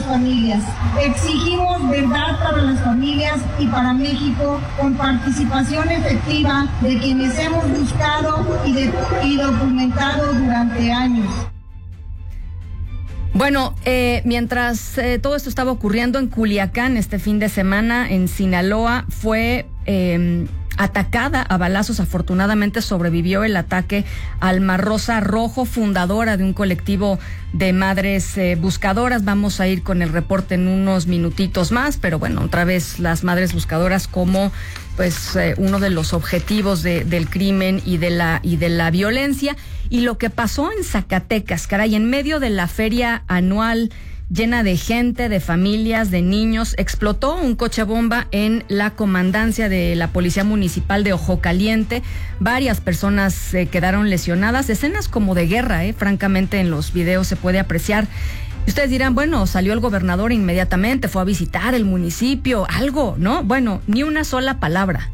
familias. Exigimos verdad para las familias y para México, con participación efectiva de quienes hemos buscado y documentado durante años. Bueno, mientras todo esto estaba ocurriendo en Culiacán este fin de semana, en Sinaloa, fue atacada a balazos. Afortunadamente sobrevivió el ataque Alma Rosa Rojo, fundadora de un colectivo de madres buscadoras. Vamos a ir con el reporte en unos minutitos más, pero bueno, otra vez las madres buscadoras como uno de los objetivos del crimen y de la violencia. Y lo que pasó en Zacatecas, caray, en medio de la feria anual llena de gente, de familias, de niños, explotó un coche bomba en la comandancia de la Policía Municipal de Ojo Caliente. Varias personas quedaron lesionadas, escenas como de guerra, francamente en los videos se puede apreciar. Ustedes dirán, bueno, salió el gobernador inmediatamente, fue a visitar el municipio, algo, ¿no? Bueno, ni una sola palabra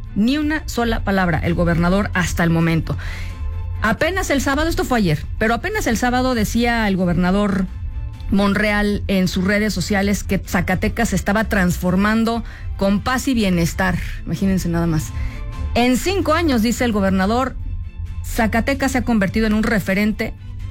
el gobernador hasta el momento. Apenas el sábado, esto fue ayer, pero apenas el sábado decía el gobernador Monreal en sus redes sociales que Zacatecas se estaba transformando con paz y bienestar. Imagínense nada más. En 5 años, dice el gobernador, Zacatecas se ha convertido en un referente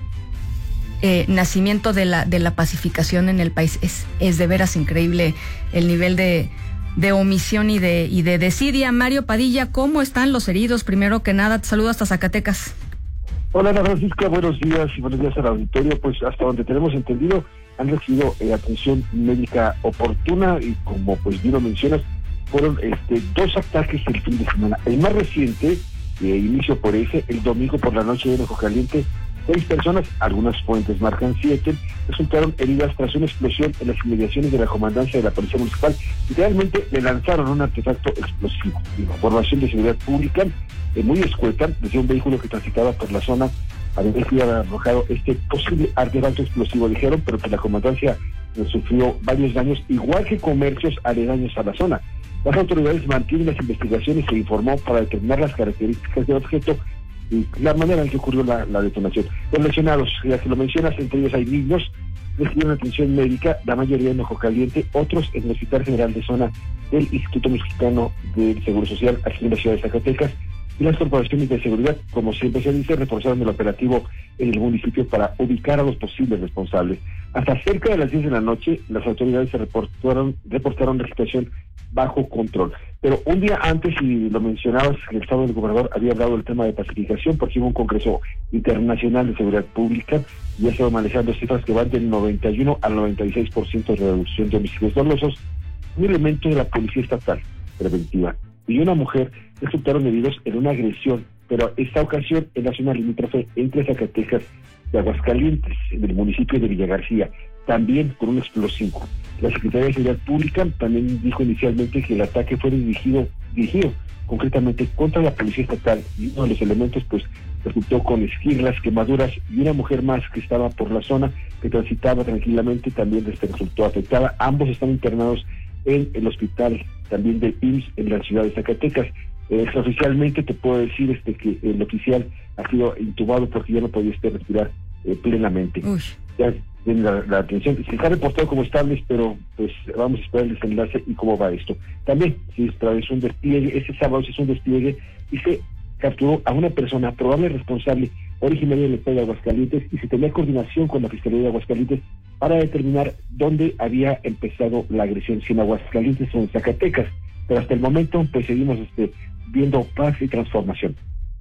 nacimiento de la pacificación en el país. Es de veras increíble el nivel de omisión y de desidia. Mario Padilla, ¿cómo están los heridos? Primero que nada, te saludo hasta Zacatecas. Hola, Ana Francisca, buenos días y buenos días al auditorio. Pues hasta donde tenemos entendido, han recibido atención médica oportuna y como pues bien lo mencionas, fueron 2 ataques el fin de semana. El más reciente, inicio por ese, el domingo por la noche en Ojo Caliente, 6 personas, algunas fuentes marcan 7, resultaron heridas tras una explosión en las inmediaciones de la comandancia de la Policía Municipal. Literalmente le lanzaron un artefacto explosivo. Información de seguridad pública muy escueta, desde un vehículo que transitaba por la zona, había arrojado este posible artefacto explosivo, dijeron, pero que la comandancia sufrió varios daños, igual que comercios aledaños a la zona. Las autoridades mantienen las investigaciones, se informó para determinar las características del objeto y la manera en que ocurrió la detonación. Los lesionados, ya que lo mencionas, entre ellos hay niños, recibieron atención médica, la mayoría en Ojo Caliente, otros en el Hospital General de Zona del Instituto Mexicano del Seguro Social, aquí en la ciudad de Zacatecas, y las corporaciones de seguridad, como siempre se dice, reforzaron el operativo en el municipio para ubicar a los posibles responsables. Hasta cerca de las 10 de la noche, las autoridades reportaron la situación bajo control. Pero un día antes, y lo mencionabas, el estado del gobernador había hablado del tema de pacificación, porque hubo un Congreso Internacional de Seguridad Pública, y ya se van manejando cifras que van del 91 al 96% de reducción de homicidios dolosos, un elemento de la Policía Estatal preventiva y una mujer resultaron heridos en una agresión, pero esta ocasión en la zona limítrofe entre Zacatecas y Aguascalientes, en el municipio de Villa García, también con un explosivo. La Secretaría de Seguridad Pública también dijo inicialmente que el ataque fue dirigido concretamente contra la Policía Estatal, y uno de los elementos pues resultó con esquirlas, quemaduras, y una mujer más que estaba por la zona, que transitaba tranquilamente, también resultó afectada. Ambos están internados en el hospital también del IMSS en la ciudad de Zacatecas. Extraoficialmente te puedo decir que el oficial ha sido intubado porque ya no podía respirar plenamente. Ya tiene la atención. Se está reportado como estables, pero pues vamos a esperar el desenlace y cómo va esto. También se es un despliegue, ese sábado se hizo un despliegue y se capturó a una persona probable responsable originaria del estado de Aguascalientes, y se tenía coordinación con la Fiscalía de Aguascalientes para determinar dónde había empezado la agresión, si en Aguascalientes o en Zacatecas. Pero hasta el momento pues seguimos viendo paz y transformación.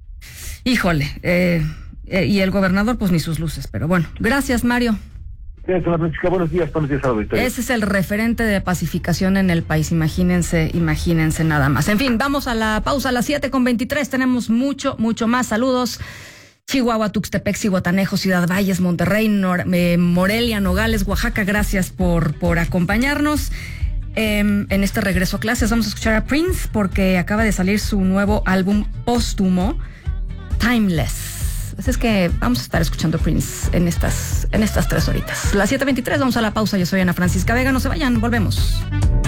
Híjole, y el gobernador pues ni sus luces, pero bueno, gracias Mario. Gracias, Francisca. Buenos días al auditorio. Ese es el referente de pacificación en el país, imagínense nada más. En fin, vamos a la pausa a las 7:23, tenemos mucho más. Saludos. Chihuahua, Tuxtepec, Zihuatanejo, Ciudad Valles, Monterrey, Morelia, Nogales, Oaxaca, gracias por acompañarnos. En este regreso a clases vamos a escuchar a Prince porque acaba de salir su nuevo álbum póstumo, Timeless. Así es que vamos a estar escuchando Prince en estas 3 horitas. Las 7:23, vamos a la pausa. Yo soy Ana Francisca Vega, no se vayan, volvemos.